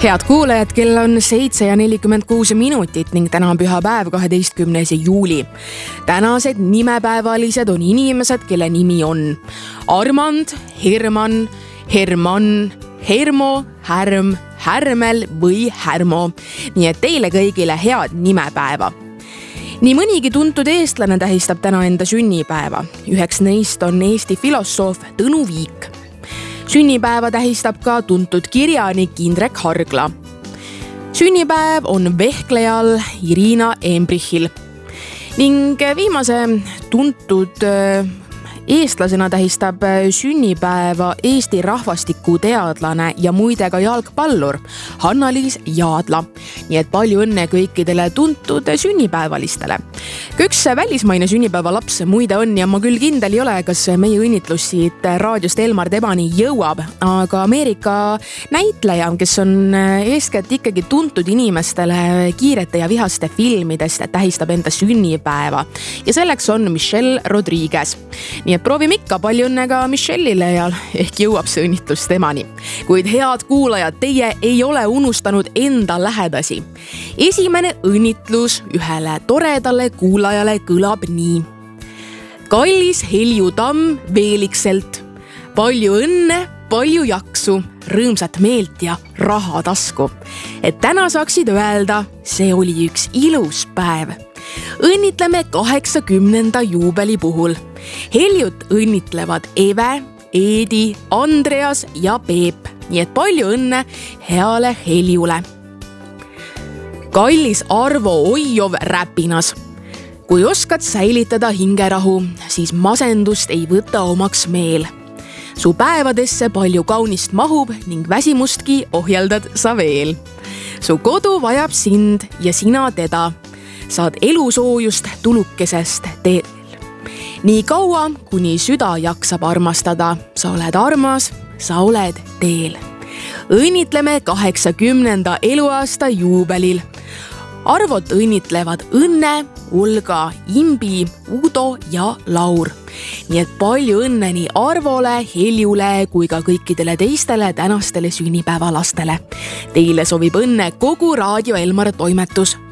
Head kuulajad, kell on 7:46 ning täna on pühapäev 12. juuli. Tänased nimepäevalised on inimesed, kelle nimi on Armand, Herman, Herman, Hermo, Härm, Härmel või Härmo. Nii et teile kõigile head nimepäeva. Nii mõnigi tuntud eestlane tähistab täna enda sünnipäeva. Üheks neist on Eesti filosoof Tõnu Viik. Sünnipäeva tähistab ka tuntud kirjanik Indrek Hargla. Sünnipäev on vehklejal Irina Embrichil. Ning viimase tuntud eestlasena tähistab sünnipäeva Eesti rahvastikuteadlane ja muide ka jalgpallur Hanna-Liis Jaadla. Nii et palju õnne kõikidele tuntud sünnipäevalistele. Üks välismaine sünnipäevalaps muide on ja ma küll kindel ei ole, kas meie õnnitlus siit raadiost Elmar Tebani jõuab, aga Ameerika näitleja, kes on eeskätt ikkagi tuntud inimestele kiirete ja vihaste filmidest, tähistab enda sünnipäeva ja selleks on Michelle Rodriguez. Nii et proovime ikka, palju õnne ka Michelle'ile ja ehk jõuab see õnnitlus temani. Kuid head kuulajad, teie ei ole unustanud enda lähedasi. Esimene õnnitlus ühele toredale kuulajale kõlab nii. Kallis Helju Tamm Veelikselt. Palju õnne, palju jaksu, rõõmsat meelt ja raha tasku. Et täna saaksid öelda, see oli üks ilus päev. Õnnitleme 80. juubeli puhul. Heljut õnnitlevad Eve, Eedi, Andreas ja Peep. Nii et palju õnne heale Heljule. Kallis Arvo Oijov Räpinas. Kui oskad säilitada hingerahu, siis masendust ei võta omaks meel. Su päevadesse palju kaunist mahub ning väsimustki ohjeldad sa veel. Su kodu vajab sind ja sina teda. Saad elusoojust tulukesest teel. Nii kaua, kuni süda jaksab armastada, sa oled armas, sa oled teel. Õnnitleme 80. eluaasta juubelil. Arvot õnnitlevad Õnne, Olga, Imbi, Udo ja Laur. Nii et palju õnne nii Arvole, Heljule kui ka kõikidele teistele tänastele sünnipäevalastele. Teile sobib õnne kogu Raadio Elmar toimetus.